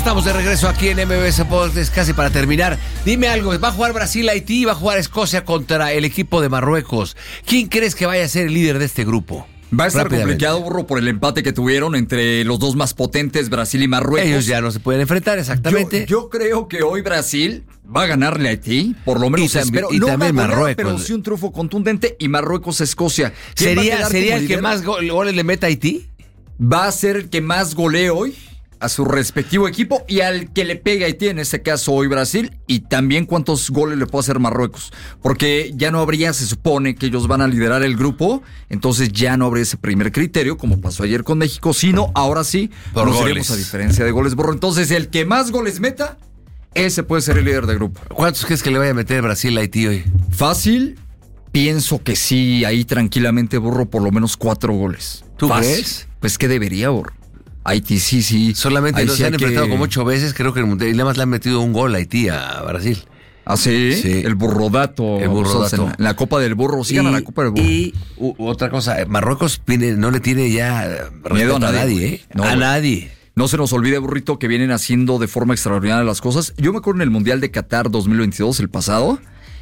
Estamos de regreso aquí en MBS Podcast, casi para terminar. Dime algo, ¿va a jugar Brasil-Haití y va a jugar Escocia contra el equipo de Marruecos? ¿Quién crees que vaya a ser el líder de este grupo? Va a estar complicado, Burro, por el empate que tuvieron entre los dos más potentes, Brasil y Marruecos. Ellos ya no se pueden enfrentar, exactamente. Yo creo que hoy Brasil va a ganarle a Haití, por lo menos espero. Y no también va a golear, Marruecos. pero sí un triunfo contundente, y Marruecos-Escocia. ¿Sería el que más goles le meta a Haití? Va a ser el que más golee hoy a su respectivo equipo y al que le pegue a Haití, en este caso hoy Brasil, y también cuántos goles le puede hacer Marruecos, porque ya no habría, se supone que ellos van a liderar el grupo, entonces ya no habría ese primer criterio, como pasó ayer con México, sino ahora sí, por nos iremos a diferencia de goles, Burro. Entonces el que más goles meta, ese puede ser el líder del grupo. ¿Cuántos crees que le vaya a meter Brasil a Haití hoy? Fácil, pienso que sí, ahí tranquilamente, Burro, por lo menos 4 goles. ¿Tú Fácil. crees? Pues que debería, Burro. Haití sí. Solamente se han enfrentado como 8 veces, creo que en el Mundial, y nada más le han metido un gol a Haití, a Brasil. ¿Ah, sí? Sí. El burrodato. El burrodato. En la Copa del Burro, sí gana la Copa del Burro. Y otra cosa, Marruecos no le tiene ya miedo a nadie, ¿eh? No, a nadie. No se nos olvide, Burrito, que vienen haciendo de forma extraordinaria las cosas. Yo me acuerdo en el Mundial de Qatar 2022, el pasado.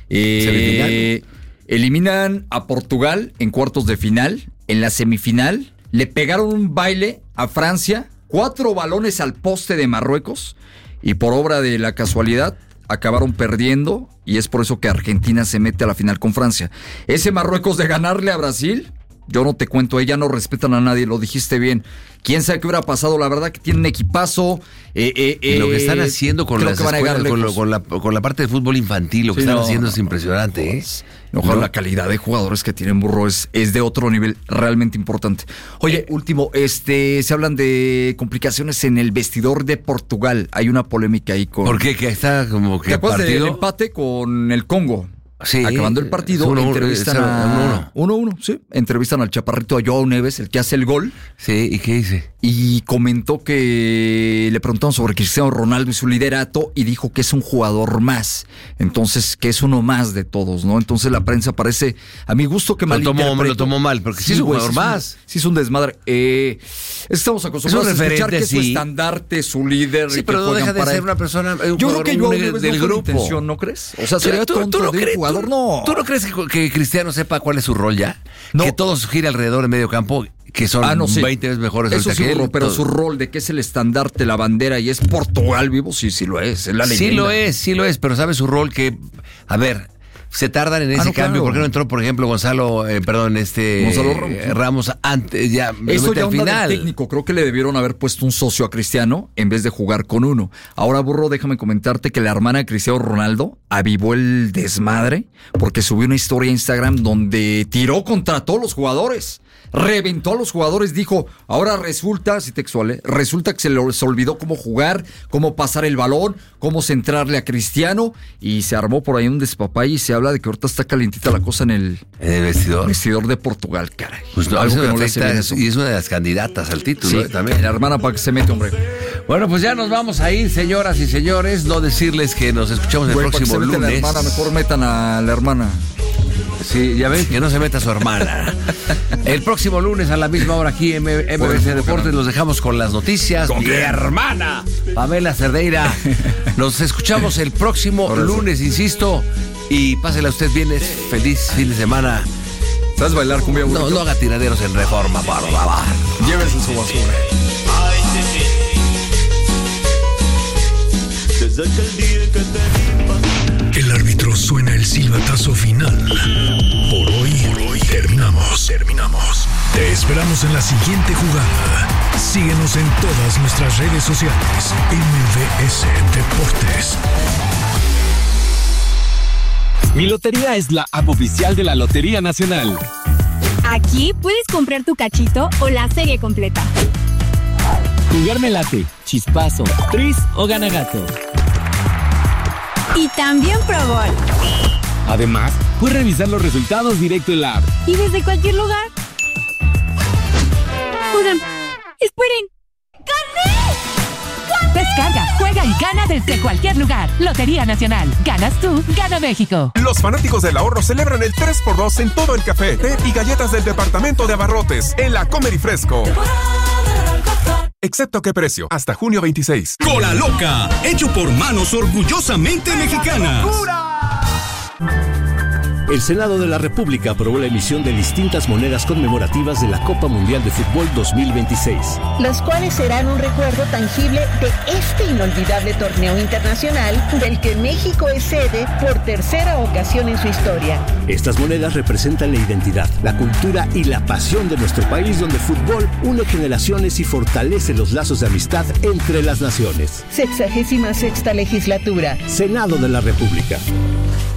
Eliminan a Portugal en cuartos de final. En la semifinal le pegaron un baile a Francia, 4 balones al poste de Marruecos, y por obra de la casualidad acabaron perdiendo, y es por eso que Argentina se mete a la final con Francia. Ese Marruecos de ganarle a Brasil, yo no te cuento, ya no respetan a nadie, lo dijiste bien. ¿Quién sabe qué hubiera pasado? La verdad que tienen equipazo. Y lo que están haciendo con las escuelas, con la parte de fútbol infantil, lo que están haciendo es impresionante, ¿eh? Ojalá la calidad de jugadores que tienen, Burro, es de otro nivel realmente importante. Oye, último, se hablan de complicaciones en el vestidor de Portugal. Hay una polémica ahí con... ¿Por qué? Que está como que ¿te acuerdas del empate con el Congo? Sí, acabando el partido, entrevistan a 1-1, sí. Entrevistan al chaparrito, a Joao Neves, el que hace el gol. Sí, ¿y qué dice? Y comentó que le preguntaron sobre Cristiano Ronaldo y su liderato, y dijo que es un jugador más. Entonces, que es uno más de todos, ¿no? Entonces la prensa parece, a mi gusto, que lo tomó mal, porque sí es un jugador más. Sí es un desmadre. Estamos acostumbrados a escuchar que es su estandarte, su líder. Sí, pero no deja de ser una persona, yo creo que Joao Neves del grupo. Intención, ¿no crees? O sea, sería tonto de un jugador. No. ¿Tú no crees que Cristiano sepa cuál es su rol ya? No. Que todos gira alrededor en medio campo, que son 20 veces mejores eso sí, que él. Pero su rol de que es el estandarte, la bandera, y es Portugal vivo, sí lo es la leyenda. Sí lo es, pero sabe su rol que, a ver, se tardan en ese cambio. Claro. ¿Por qué no entró, por ejemplo, Gonzalo Ramos antes? Ya eso ya al final. Del técnico, creo que le debieron haber puesto un socio a Cristiano en vez de jugar con uno. Ahora, Burro, déjame comentarte que la hermana de Cristiano Ronaldo avivó el desmadre porque subió una historia a Instagram donde tiró contra todos los jugadores. Reventó a los jugadores, dijo, ahora resulta, así textual, resulta que se les olvidó cómo jugar, cómo pasar el balón, cómo centrarle a Cristiano, y se armó por ahí un despapay, y se habla de que ahorita está calientita la cosa en el vestidor de Portugal, caray. Pues no, algo que no le hace bien eso. Y es una de las candidatas al título, sí, también. La hermana para que se mete, hombre. Bueno, pues ya nos vamos a ir, señoras y señores, no decirles que nos escuchamos el próximo lunes. La hermana, mejor metan a la hermana. Sí, ya ven, que no se meta su hermana. El próximo lunes a la misma hora aquí en MBS Deportes los dejamos con las noticias. Mi hermana Pamela Cerdeira. Nos escuchamos el próximo lunes, insisto. Y pásela usted bien, feliz fin de semana. ¿Sabes bailar cumbia, Burrito? No haga tiraderos en Reforma, por favor. Llévese su basura. Desde aquel día que te... El árbitro suena el silbatazo final. Por hoy terminamos. Te esperamos en la siguiente jugada. Síguenos en todas nuestras redes sociales. MBS Deportes. Mi Lotería es la app oficial de la Lotería Nacional. Aquí puedes comprar tu cachito o la serie completa. Jugar me late, chispazo, tris o gana gato. Y también Pro Bowl. Además, puedes revisar los resultados directo en la app. Y desde cualquier lugar. Oigan, esperen. ¡Gané! Descarga, juega y gana desde cualquier lugar. Lotería Nacional. Ganas tú, gana México. Los fanáticos del ahorro celebran el 3x2 en todo el café, té y galletas del departamento de abarrotes en la Comer y Fresco. excepto qué precio, hasta junio 26. Cola Loca, hecho por manos orgullosamente mexicanas. El Senado de la República aprobó la emisión de distintas monedas conmemorativas de la Copa Mundial de Fútbol 2026. Las cuales serán un recuerdo tangible de este inolvidable torneo internacional del que México es sede por tercera ocasión en su historia. Estas monedas representan la identidad, la cultura y la pasión de nuestro país, donde el fútbol une generaciones y fortalece los lazos de amistad entre las naciones. 66ª legislatura. Senado de la República.